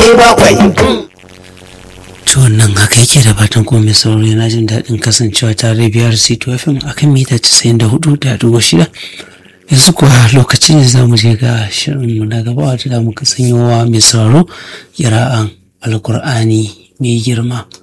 7 To wannan haka yake da fatan kuma mai sauraro yana jin daɗin kasancewa tare biyar C2 FM akan mita 94.6. Yanzu kuwa lokaci ne za mu je ga shirinmu na gaba wata da muka sanyowa mai sauraro kira'an alkur'ani mai girma.